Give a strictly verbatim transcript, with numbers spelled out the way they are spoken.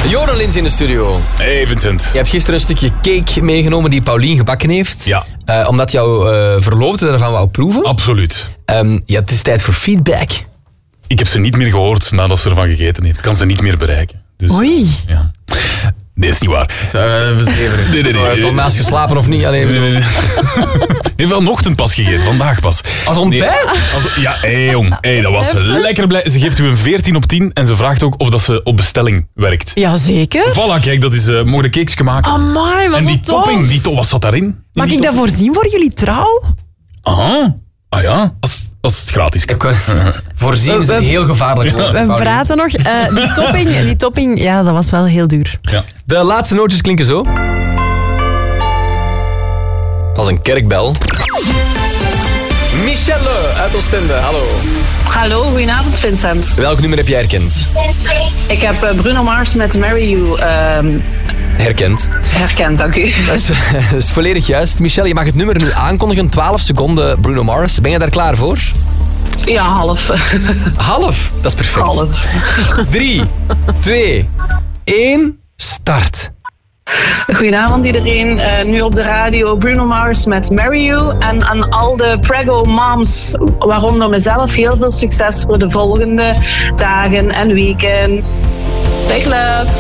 Joran Lins in de studio. Hey Vincent. Je hebt gisteren een stukje cake meegenomen die Paulien gebakken heeft. Ja. Uh, omdat jouw uh, verloofde ervan wou proeven. Absoluut. Um, ja, het is tijd voor feedback. Ik heb ze niet meer gehoord nadat ze ervan gegeten heeft. Ik kan ze niet meer bereiken. Dus, Oei. Ja. Nee, is niet waar. Uh, nee, nee, nee. Tot naast geslapen of niet? Allee, nee, nee, nee. Heeft wel vanochtend pas gegeten, vandaag pas. Als ontbijt? Nee, als, ja, hé hey, jong. Hey, dat was lekker blij. Ze geeft u een veertien op tien en ze vraagt ook of dat ze op bestelling werkt. Jazeker. Voilà, kijk, dat is uh, mogen de cakes maken. Amai, wat en die zo tof. topping, die to, wat zat daarin? Mag ik dat voorzien voor jullie trouw? Aha. Ah ja, als, als het gratis kan. Kan. Voorzien is een heel gevaarlijk woord. We praten nog. Uh, die, topping, die topping, ja, dat was wel heel duur. Ja. De laatste nootjes klinken zo. Dat is een kerkbel. Michelle uit Oostende, hallo. Hallo, goedenavond Vincent. Welk nummer heb jij herkend? Ik heb uh, Bruno Mars met Marry You uh, herkend. Herkend, dank u. Dat is, dat is volledig juist. Michelle, je mag het nummer nu aankondigen. twaalf seconden Bruno Mars. Ben je daar klaar voor? Ja, half. Half? Dat is perfect. Half. drie, twee, één, start. Goedenavond iedereen. Uh, nu op de radio Bruno Mars met Marry You. En aan al de Prego moms, waaronder mezelf, heel veel succes voor de volgende dagen en weken. Big love.